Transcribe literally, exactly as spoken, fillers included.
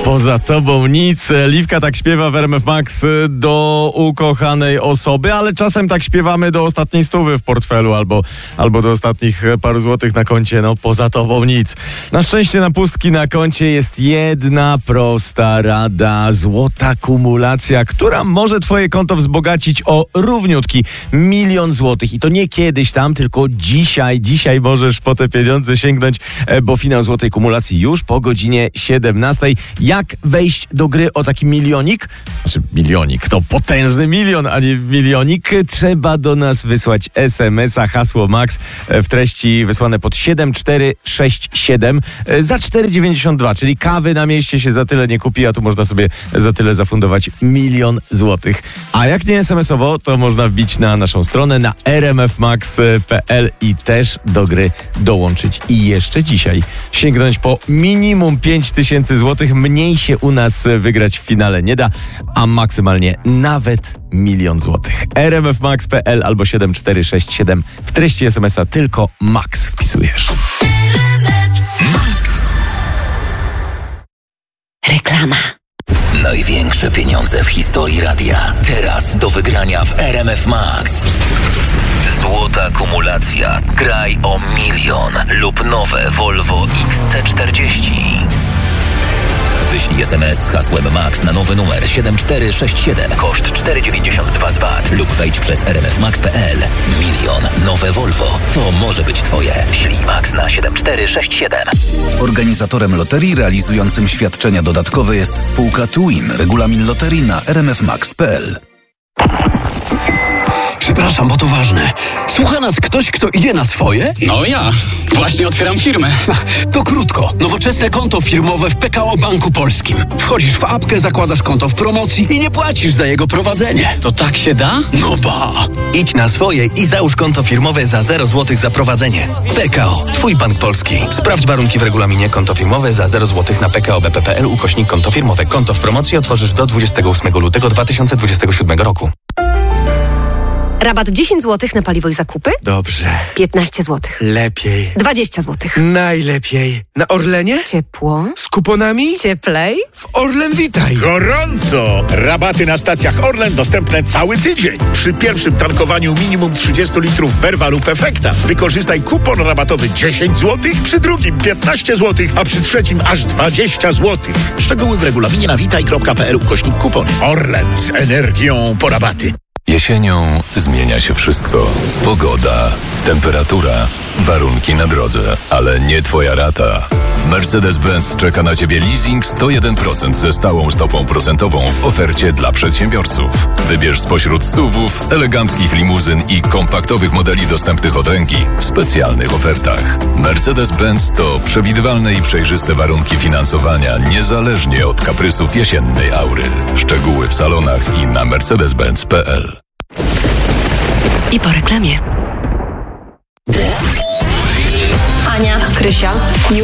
Poza tobą nic. Liwka tak śpiewa w R M F Max do ukochanej osoby, ale czasem tak śpiewamy do ostatniej stówy w portfelu albo, albo do ostatnich paru złotych na koncie. No poza tobą nic. Na szczęście na pustki na koncie jest jedna prosta rada. Złota kumulacja, która może twoje konto wzbogacić o równiutki milion złotych. I to nie kiedyś tam, tylko dzisiaj. Dzisiaj możesz po te pieniądze sięgnąć, bo finał złotej kumulacji już po godzinie siedemnastej. Jak wejść do gry o taki milionik? Znaczy milionik, to potężny milion, a nie milionik. Trzeba do nas wysłać es em es a, hasło Max w treści wysłane pod siedem cztery sześć siedem za cztery dziewięćdziesiąt dwa, czyli kawy na mieście się za tyle nie kupi, a tu można sobie za tyle zafundować milion złotych. A jak nie es em es owo, to można wbić na naszą stronę na r m f max kropka p l i też do gry dołączyć. I jeszcze dzisiaj sięgnąć po minimum pięć tysięcy złotych. Mniej się u nas wygrać w finale nie da, a maksymalnie nawet milion złotych. r m f max kropka p l albo siedem cztery sześć siedem. W treści es em es a tylko Max wpisujesz. Max. Reklama. Największe pieniądze w historii radia. Teraz do wygrania w R M F Max. Złota kumulacja. Graj o milion lub nowe Volvo X C czterdzieści. Wyślij es em es z hasłem Max na nowy numer siedem cztery sześć siedem. Koszt cztery dziewięćdziesiąt dwa z V A T lub wejdź przez r m f max kropka p l. Milion. Nowe Volvo. To może być twoje. Ślij Max na siedem cztery sześć siedem. Organizatorem loterii realizującym świadczenia dodatkowe jest spółka Twin. Regulamin loterii na r m f max kropka p l. Przepraszam, bo to ważne. Słucha nas ktoś, kto idzie na swoje? No ja. Właśnie otwieram firmę. To krótko. Nowoczesne konto firmowe w P K O Banku Polskim. Wchodzisz w apkę, zakładasz konto w promocji i nie płacisz za jego prowadzenie. To tak się da? No ba! Idź na swoje i załóż konto firmowe za zero złotych za prowadzenie. P K O. Twój bank polski. Sprawdź warunki w regulaminie. Konto firmowe za zero złotych na p k o b p kropka p l ukośnik konto firmowe. Konto w promocji otworzysz do dwudziestego ósmego lutego dwa tysiące dwudziestego siódmego roku. Rabat dziesięć złotych na paliwo i zakupy? Dobrze. piętnaście złotych. Lepiej. dwadzieścia złotych. Najlepiej. Na Orlenie? Ciepło. Z kuponami? Cieplej. W Orlen Witaj. Gorąco! Rabaty na stacjach Orlen dostępne cały tydzień. Przy pierwszym tankowaniu minimum trzydzieści litrów Verva lub Efekta wykorzystaj kupon rabatowy dziesięć złotych, przy drugim piętnaście złotych, a przy trzecim aż dwadzieścia złotych. Szczegóły w regulaminie na witaj kropka p l ukośnik kupon. Orlen z energią po rabaty. Jesienią zmienia się wszystko. Pogoda, temperatura, warunki na drodze, ale nie twoja rata. Mercedes-Benz czeka na ciebie leasing sto jeden procent ze stałą stopą procentową w ofercie dla przedsiębiorców. Wybierz spośród S U V-ów, eleganckich limuzyn i kompaktowych modeli dostępnych od ręki w specjalnych ofertach. Mercedes-Benz to przewidywalne i przejrzyste warunki finansowania niezależnie od kaprysów jesiennej aury. Szczegóły w salonach i na mercedes benz kropka p l. I po reklamie. Ania, Krysia,